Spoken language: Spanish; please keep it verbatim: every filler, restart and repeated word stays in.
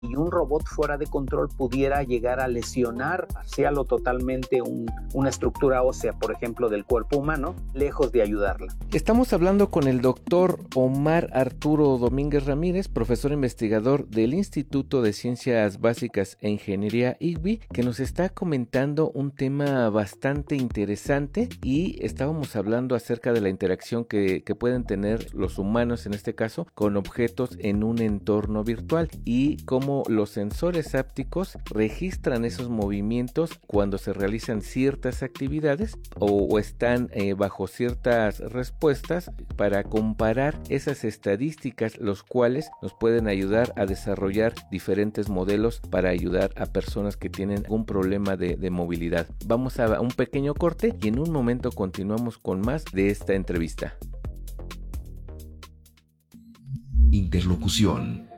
y un robot fuera de control pudiera llegar a lesionar parcial o totalmente un, una estructura ósea, por ejemplo, del cuerpo humano, lejos de ayudarla. Estamos hablando con el doctor Omar Arturo Domínguez Ramírez, profesor investigador del Instituto de Ciencias Básicas e Ingeniería I C B I, que nos está comentando un tema bastante interesante, y estábamos hablando acerca de la interacción que, que pueden tener los humanos, en este caso, con objetos en un entorno virtual, y cómo los sensores hápticos registran esos movimientos cuando se realizan ciertas actividades o, o están eh, bajo ciertas respuestas, para comparar esas estadísticas, los cuales nos pueden ayudar a desarrollar diferentes modelos para ayudar a personas que tienen algún problema de, de movilidad. Vamos a un pequeño corte y en un momento continuamos con más de esta entrevista. Interlocución.